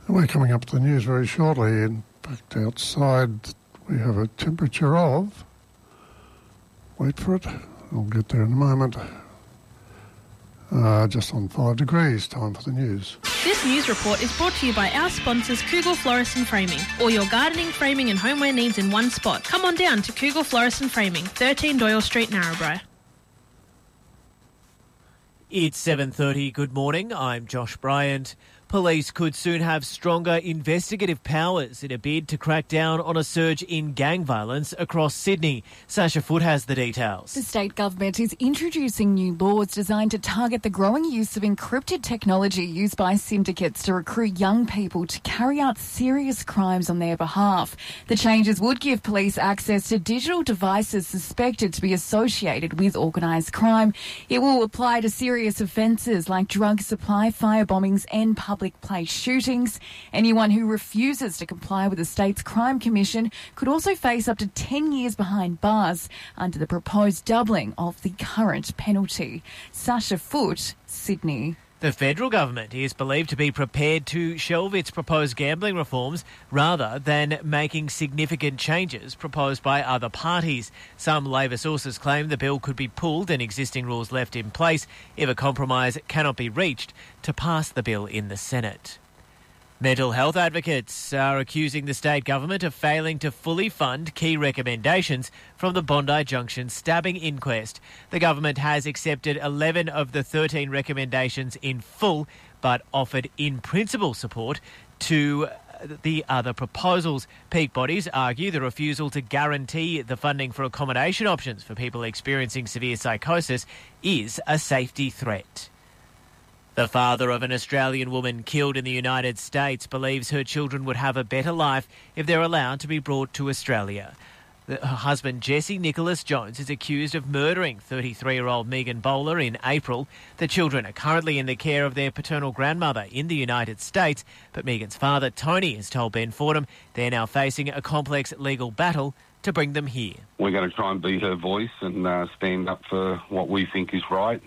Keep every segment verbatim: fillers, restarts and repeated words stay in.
And we're coming up to the news very shortly. In fact, outside we have a temperature of, wait for it, I'll get there in a moment, uh, just on five degrees. Time for the news. This news report is brought to you by our sponsors, Kugel Florist and Framing. All your gardening, framing and homeware needs in one spot. Come on down to Kugel Florist and Framing, thirteen Doyle Street, Narrabri. It's seven thirty. Good morning. I'm Josh Bryant. Police could soon have stronger investigative powers in a bid to crack down on a surge in gang violence across Sydney. Sasha Foote has the details. The state government is introducing new laws designed to target the growing use of encrypted technology used by syndicates to recruit young people to carry out serious crimes on their behalf. The changes would give police access to digital devices suspected to be associated with organised crime. It will apply to serious offences like drug supply, firebombings and public public place shootings. Anyone who refuses to comply with the state's crime commission could also face up to ten years behind bars under the proposed doubling of the current penalty. Sasha Foote, Sydney. The federal government is believed to be prepared to shelve its proposed gambling reforms rather than making significant changes proposed by other parties. Some Labor sources claim the bill could be pulled and existing rules left in place if a compromise cannot be reached to pass the bill in the Senate. Mental health advocates are accusing the state government of failing to fully fund key recommendations from the Bondi Junction stabbing inquest. The government has accepted eleven of the thirteen recommendations in full, but offered in-principle support to the other proposals. Peak bodies argue the refusal to guarantee the funding for accommodation options for people experiencing severe psychosis is a safety threat. The father of an Australian woman killed in the United States believes her children would have a better life if they're allowed to be brought to Australia. Her husband, Jesse Nicholas Jones, is accused of murdering thirty-three-year-old Megan Bowler in April. The children are currently in the care of their paternal grandmother in the United States, but Megan's father, Tony, has told Ben Fordham they're now facing a complex legal battle to bring them here. We're going to try and be her voice and uh, stand up for what we think is right.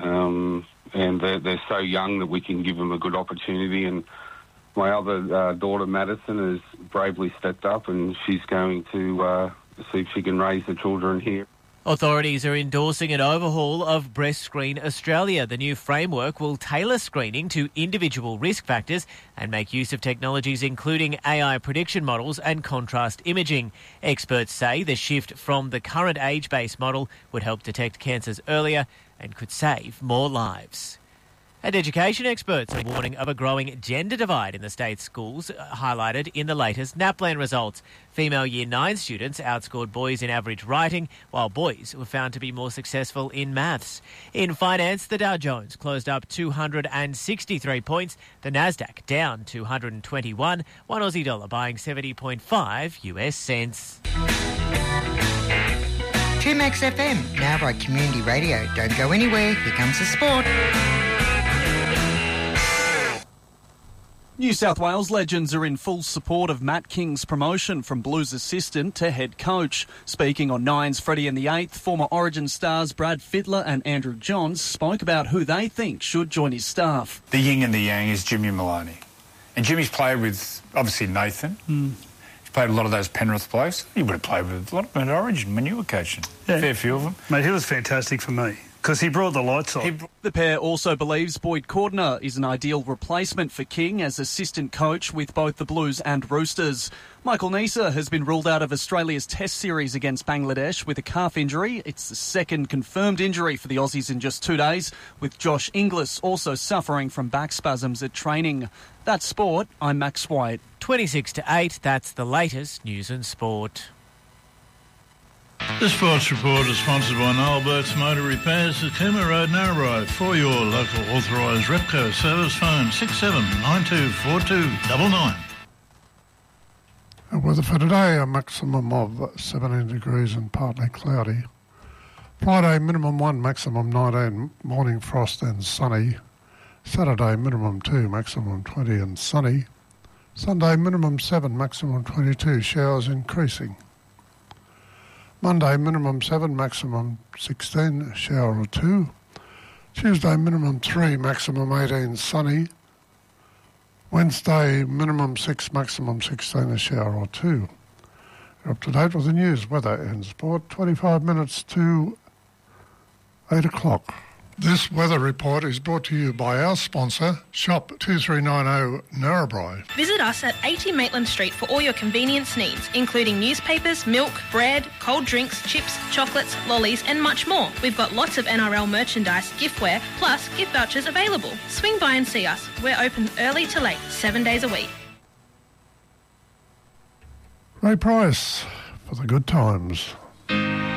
Um, and they're, they're so young that we can give them a good opportunity. And my other uh, daughter, Madison, has bravely stepped up, and she's going to uh, see if she can raise the children here. Authorities are endorsing an overhaul of Breast Screen Australia. The new framework will tailor screening to individual risk factors and make use of technologies including A I prediction models and contrast imaging. Experts say the shift from the current age-based model would help detect cancers earlier and could save more lives. And education experts are warning of a growing gender divide in the state's schools, highlighted in the latest NAPLAN results. Female Year nine students outscored boys in average writing, while boys were found to be more successful in maths. In finance, the Dow Jones closed up two hundred sixty-three points, the Nasdaq down two hundred twenty-one, one Aussie dollar buying seventy point five U S cents. two Max F M, now by Community Radio. Don't go anywhere, here comes the sport. New South Wales legends are in full support of Matt King's promotion from Blues assistant to head coach. Speaking on Nine's Freddie and the Eighth, former Origin stars Brad Fittler and Andrew Johns spoke about who they think should join his staff. The yin and the yang is Jimmy Maloney. And Jimmy's played with, obviously, Nathan. Mm. He's played a lot of those Penrith blokes. He would have played with a lot of them at Origin when you were coaching. Yeah. A fair few of them. Mate, he was fantastic for me. Because he brought the lights on. Br- the pair also believes Boyd Cordner is an ideal replacement for King as assistant coach with both the Blues and Roosters. Michael Neser has been ruled out of Australia's Test series against Bangladesh with a calf injury. It's the second confirmed injury for the Aussies in just two days, with Josh Inglis also suffering from back spasms at training. That's sport. I'm Max White. twenty-six to eight, that's the latest news and sport. The Sports Report is sponsored by Noel Burt's Motor Repairs at Cooma Road, Narrabri. For your local authorised Repco service, phone six seven nine two four two nine nine. Weather for today, a maximum of seventeen degrees and partly cloudy. Friday, minimum one, maximum nineteen, morning frost and sunny. Saturday, minimum two, maximum twenty and sunny. Sunday, minimum seven, maximum twenty-two, showers increasing. Monday, minimum seven, maximum sixteen, shower or two. Tuesday, minimum three, maximum eighteen, sunny. Wednesday, minimum six, maximum sixteen, a shower or two. You're up to date with the news, weather and sport, twenty-five minutes to eight o'clock. This weather report is brought to you by our sponsor, Shop two three nine zero Narrabri. Visit us at eighty Maitland Street for all your convenience needs, including newspapers, milk, bread, cold drinks, chips, chocolates, lollies and much more. We've got lots of N R L merchandise, giftware, plus gift vouchers available. Swing by and see us. We're open early to late, seven days a week. Ray Price for the good times.